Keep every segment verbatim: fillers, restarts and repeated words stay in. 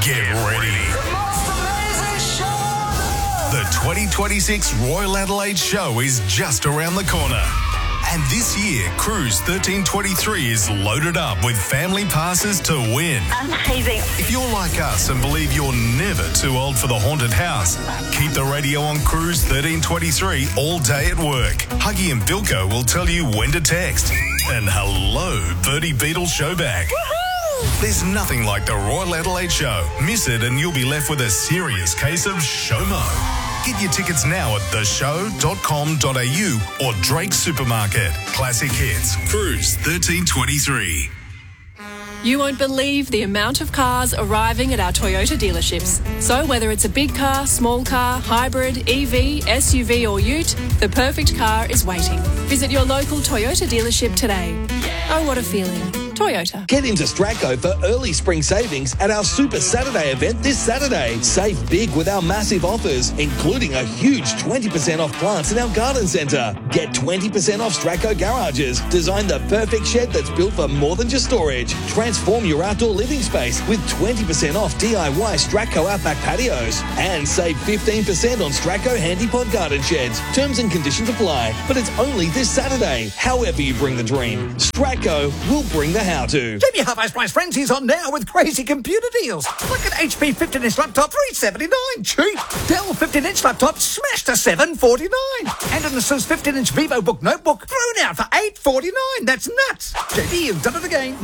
Get ready. The twenty twenty-six Royal Adelaide Show is just around the corner. And this year, Cruise thirteen twenty-three is loaded up with family passes to win. Amazing. If you're like us and believe you're never too old for the haunted house, keep the radio on Cruise thirteen twenty-three all day at work. Huggy and Bilko will tell you when to text. And hello, Bertie Beetle Showback. Woohoo! There's nothing like the Royal Adelaide Show. Miss it and you'll be left with a serious case of SHOMO. Get your tickets now at the show dot com dot a u or Drake Supermarket. Classic Hits, Cruise thirteen twenty-three. You won't believe the amount of cars arriving at our Toyota dealerships. So whether it's a big car, small car, hybrid, E V, S U V or ute, the perfect car is waiting. Visit your local Toyota dealership today. Oh, what a feeling. Toyota. Get into Stratco for early spring savings at our Super Saturday event this Saturday. Save big with our massive offers, including a huge twenty percent off plants in our garden centre. Get twenty percent off Stratco garages. Design the perfect shed that's built for more than just storage. Transform your outdoor living space with twenty percent off D I Y Stratco Outback patios. And save fifteen percent on Stratco Handypod garden sheds. Terms and conditions apply, but it's only this Saturday. However you bring the dream, Stratco will bring the how-to. Jimmy Half-Ice Price Frenzy's on now with crazy computer deals. Like an H P fifteen inch laptop, three seventy-nine, cheap. Dell fifteen inch laptop smashed to seven forty-nine. And an Asus fifteen inch VivoBook notebook thrown out for eight forty-nine. That's nuts. J D, you've done it again.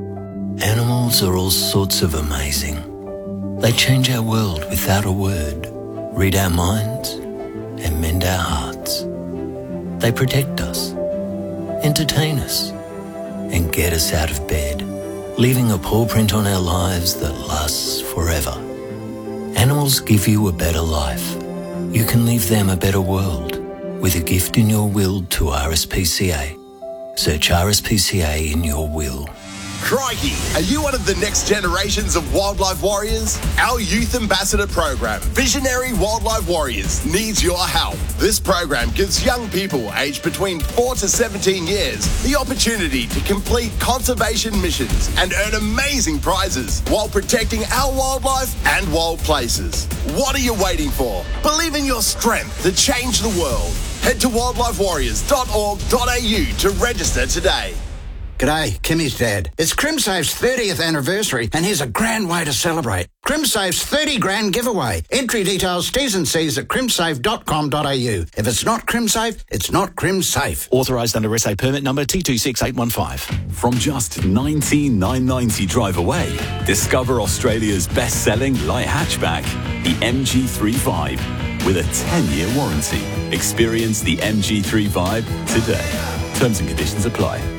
Animals are all sorts of amazing. They change our world without a word, read our minds, and mend our hearts. They protect us, entertain us, and get us out of bed, leaving a paw print on our lives that lasts forever. Animals give you a better life. You can leave them a better world with a gift in your will to R S P C A. Search R S P C A in your will. Crikey, are you one of the next generations of wildlife warriors? Our Youth Ambassador program, Visionary Wildlife Warriors, needs your help. This program gives young people aged between four to seventeen years the opportunity to complete conservation missions and earn amazing prizes while protecting our wildlife and wild places. What are you waiting for? Believe in your strength to change the world. Head to wildlife warriors dot org dot a u to register today. G'day, Kimmy's dad. It's CrimSafe's thirtieth anniversary, and here's a grand way to celebrate. CrimSafe's thirty grand giveaway. Entry details, T's and C's at crimsafe dot com dot a u. If it's not CrimSafe, it's not CrimSafe. Authorised under S A permit number T two six eight one five. From just nineteen thousand nine hundred ninety drive away, discover Australia's best-selling light hatchback, the M G three five, with a ten-year warranty. Experience the M G three five today. Terms and conditions apply.